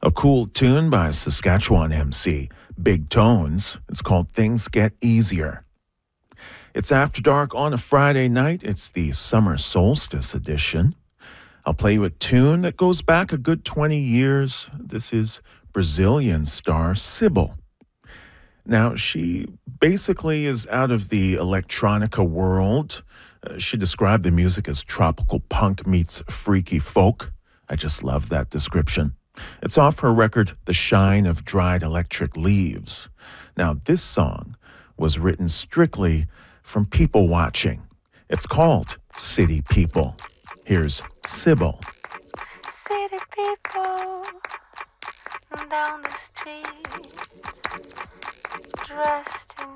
A cool tune by Saskatchewan MC, Big Tones. It's called Things Get Easier. It's After Dark on a Friday night. It's the summer solstice edition. I'll play you a tune that goes back a good 20 years. This is Brazilian star Sybil. Now, she basically is out of the electronica world. She described the music as tropical punk meets freaky folk. I just love that description. It's off her record, The Shine of Dried Electric Leaves. Now, this song was written strictly from people watching. It's called City People. Here's Sybil. City people down the street, dressed in